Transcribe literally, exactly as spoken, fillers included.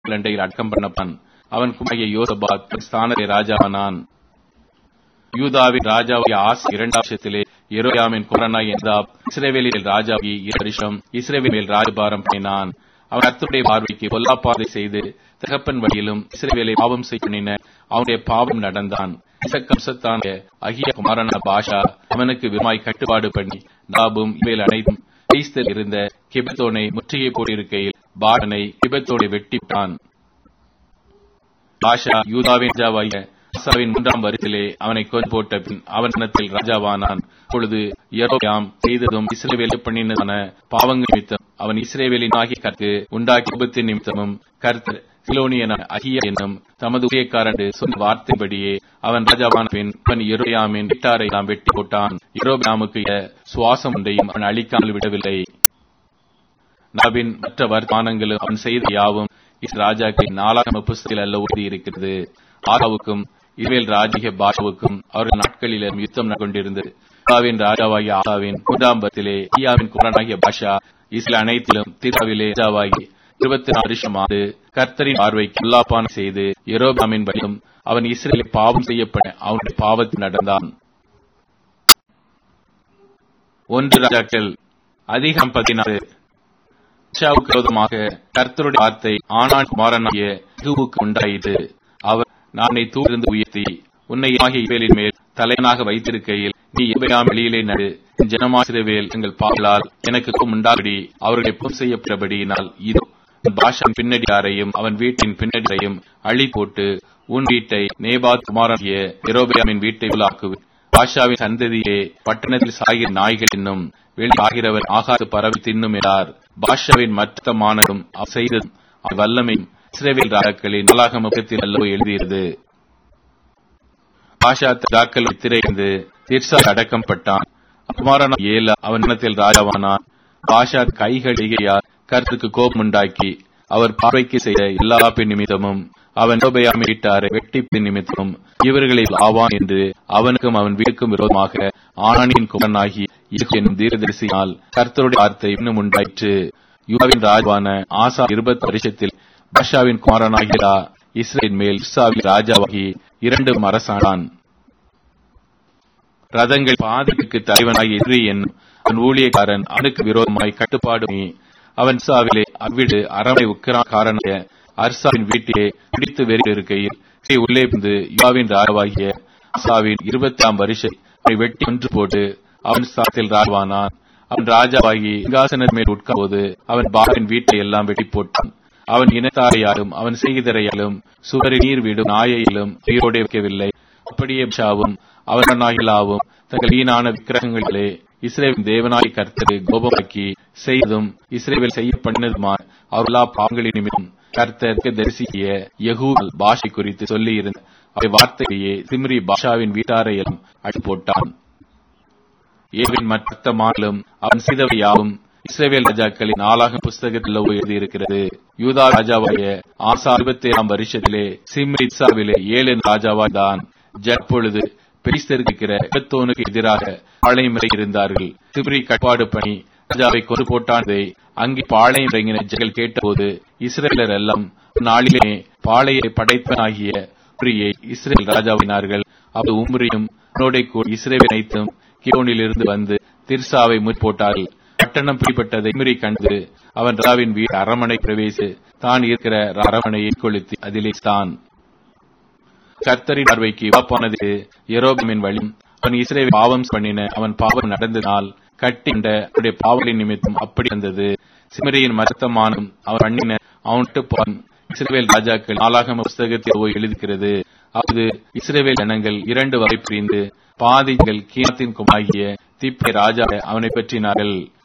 லண்டையில் அடக்கம் பண்ணப்பான். அவன் குமாரனாகிய யோசபாத் ஸ்தானத்தை ராஜாவானான். யூதாவின் ராஜாவாகிய ஆசா இரண்டாம் வருஷத்திலே யெரொபெயாமின் குமாரனாகிய நதாப் இஸ்ரவேலில் ராஜாவாகி இரண்டு வருஷம் இஸ்ரவேலின் மேல் ராஜபாரம் பண்ணினான். அவன் கர்த்தருடைய பார்வைக்கு பொல்லாப்பாதை செய்து தகப்பன் வழியிலும் இஸ்ரவேலை பாவம் செய்ய அவனுடைய பாவம் நடந்தான். இசக்கம்சத்தான அகிய குமாரனான பாஷா அவனுக்கு விருமாய் கட்டுப்பாடு பண்ணி நாபும் இவையில் அனைத்தும் பெலிஸ்தரில் இருந்த கிபெத்தோனை முற்றுகை போட்டிருக்கையில் பாடனை கிபெத்தோனை வெட்டிவிட்டான். பாஷா யூதாவின் ராஜாவாகிய ஆசாவின் மூன்றாம் வருஷத்திலே அவனை கொன்று போட்ட பின் அவன் இனத்தில் ராஜாவானான். பொழுது யெரொபெயாம் செய்ததும் இஸ்ரவேலை பண்ணினதான பாவங்கள் நிமித்தம் அவன் இஸ்ரவேலின் ஆகிய கர்த்தருக்கு உண்டாக்கிய விபத்தின் நிமித்தமும் கர்த்தர் சிலோனியன அகியா என்னும் தமது ஊழியக்காரன் சொன்ன வார்த்தைப்படியே அவன் ராஜாவான பின் அவன் யெரொபெயாமின் வீட்டாரை நாம் வெட்டி போட்டான். யெரொபெயாமுக்கு சுவாசம் ஒன்றையும் அவன் அழிக்காமல் விடவில்லை. நபின் மற்ற வர்த்தமானங்களும் அவன் செய்த யாவும் ராஜாக்களின் நாளாகம புஸ்தகத்தில் அல்ல ஊதி இருக்கிறது. ஆகாவுக்கும் இஸ்ரவேல் ராஜ்ய பாஷாவுக்கும் அவர்கள் நாட்களிலும் யுத்தம் கொண்டிருந்தது. ஆசாவின் ராஜாவாகிய ஆசாவின் குடாம்பத்திலே அகியாவின் குமாரனாகிய பாஷா இஸ்ரேல் அனைத்திலும் தீர்சாவிலே ராஜாவாகி இருபத்தி நாலு வருஷமாவது கர்த்தரின் பார்வைக்கு பொல்லாப்பான செய்து யெரொபெயாமின் வழியும் அவன் இஸ்ரேலை பாவம் செய்யப்பட அவனுடைய பாவத்தில் நடந்தான். ஒன்று ராஜாக்கள் அதிகம் பதினாறு. பாஷாவுக்கு விரோதமாக கர்த்தருடைய வார்த்தை ஆனான் குமாரனாகிய யெகூவுக்கு உண்டாயிற்று. அவர் நானை தூரிருந்து உயர்த்தி உன்னை ஆகிய இஸ்ரவேலின் மேல் தலைவனாக வைத்திருக்கையில் நீ யெரொபெயாம் வெளியிலே நடு ஜனமாக இஸ்ரவேல் எங்கள் பாவங்களால் எனக்கு உண்டாகடி அவர்களை புறம் செய்யப்பட்டபடியினால் இதோ பாஷாவின் பின்னடியாரையும் அவன் வீட்டின் பின்னடியையும் அழி போட்டு உன் வீட்டை நேபாத் குமாரனாகிய யெரொபெயாமின் வீட்டை உள்ளாக்குவேன். பாஷாவின் சந்ததியே பட்டணத்தில் சாகிற நாய்கள் என்னும் வெளி ஆகிறவர் ஆகாது பரவி தின்னும் என்றார். பாஷாவின் மற்ற மானதும் அவர் செய்ததும் வல்லமையும் இஸ்ரவேல் ராஜாக்களின் நாளாகம புத்தகத்தில் அல்லவோ எழுதியது. பாஷா ராக்கள் திரைந்து தீர்சா அடக்கம் பட்டான். குமாரனான ஏலா அவன் இனத்தில் ராஜாவானான். பாஷா கைகளிகையார் கர்த்தருக்கு கோபம் உண்டாக்கி அவர் பார்வைக்கு செய்த எல்லா பெண் நிமித்தமும் அவன் யெரொபெயாமை வீட்டாரை வெட்டிப்பின் நிமித்தமும் இவர்களில் ஆவான் என்று அவனுக்கும் அவன் வீட்டுக்கும் விரோதமாக ஆனானின் குமாரனாகி யெகூ என்னும் தீர்க்கதரிசியால் கர்த்தருடைய வார்த்தை இன்னும் உண்டாயிற்று. யூதாவின் ராஜாவான ஆசா இருபது வருஷத்தில் பாஷாவின் குமாரனாகிய இஸ்ரேல் மேல் இஸ்ராவேலின் ராஜாவாகி இரண்டு அரசானான். ரதங்கள் பாதிக்கு தலைவனாகிய இஸ்ரி என்னும் அவன் ஊழியக்காரன் அவனுக்கு விரோதமாய் கட்டுப்பாடு அவன் இஸ்ராவேலை அவ்விடு அரமை உக்கிரகாரனாகிய அர்சாவின் வீட்டிலே பிடித்து வெறி இருக்கையில் உள்ளே இருந்து யூதாவின் ராஜாவாகிய ஆசாவின் இருபத்தாம் வருஷத்தை வெட்டி ஒன்று போட்டு அவன் ஸ்தானத்தில் ராஜாவானான். அவன் ராஜாவாகி சிங்காசனத்தின் மேல் உட்கார்ந்தபோது அவன் பாலின் வீட்டை எல்லாம் வெட்டி போட்டான். அவன் இனத்தாரையாலும் அவன் செய்கிதரையாலும் சுவரில் நீர் விடும் நாயையிலும் உயிரோடு வைக்கவில்லை. அப்படியே பாஷாவும் அவனாகிலாவும் தங்கள் வீணான விக்கிரகங்களிலே இஸ்ரவேலின் தேவனாகிய கர்த்தரை கோபமாக்கி செய்ததும் இஸ்ரவேல் செய்ய பண்ணதுமா அவர்களா பாவங்களின் நிமித்தம் கர்த்தருக்கு தரிசிக்கிய யெகூ பாஷை குறித்து சொல்லி இருந்த அவை வார்த்தையே சிம்ரி பாஷாவின் வீட்டாரையும் அடி போட்டான். ஏவின் மற்ற மாநிலம் அவன் செய்தவை யாவும் இஸ்ரவேல் ராஜாக்களின் நாளாகம புஸ்தகத்தில் எழுதியிருக்கிறது. யூதா ராஜாவாகிய ஆசா இருபத்தி ஏழாம் வருஷத்திலே சிம்ரி இஸ்ராவேலிலே ஏழு ராஜாவாய்தான். ஜற்பொழுது பெலிஸ்தருக்கு கிபெத்தோனுக்கு எதிராக பாளையம் இருந்தார்கள். சிம்ரி கட்டுப்பாடு பண்ணி ராஜாவை கொண்டு போட்டானதை அங்கே பாளையம் இறங்கின ஜனங்கள் கேட்டபோது இஸ்ரவேலர் எல்லாம் நாளிலே பாளையை படைப்பனாகிய உம்ரியை இஸ்ரவேல் ராஜாவினார்கள். அப்போது உம்ரியும் அவனோட கூட இஸ்ரவேல் அனைத்தும் கிபோனில் இருந்து வந்து திர்சாவை முற்போட்டார்கள். பட்டணம் பிடிப்பட்டதை உம்ரி கண்டு அவன் ராஜாவின் வீட்டு அரமனை பிரவேசி தான் இருக்கிற அரமனையை கொளுத்தி அதிலே தான் கர்த்தரின் பார்வைக்கு வாப்பானது யெரொபெயாமின் வழி அவன் இஸ்ரவேல் பாவம் பண்ணின அவன் பாவம் நடந்ததால் கட்டிண்ட அவருடைய பாவங்களின் நிமித்தம் அப்படி வந்தது. சிம்ரியின் மரத்தமானும் அவன் பண்ணின அவன் இஸ்ரவேல் ராஜாக்கள் நாளாகம புஸ்தகத்தில் எழுதிக்கிறது. அது இஸ்ரவேல் ஜனங்கள் இரண்டு வகை பிரிந்து பாதிகள் கீனத்தின் குமாகிய தீப்பை ராஜா அவனை பற்றினார்கள்.